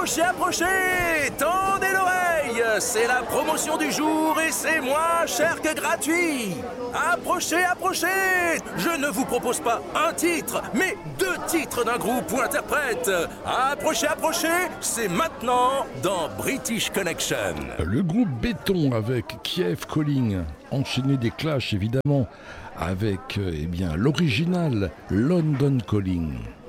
Approchez, tendez l'oreille, c'est la promotion du jour et c'est moins cher que gratuit. Approchez, je ne vous propose pas un titre, mais 2 titres d'un groupe ou interprète. Approchez, c'est maintenant dans British Connection. Le groupe Béton avec Kiev Calling, enchaîné des Clash évidemment, avec l'original London Calling.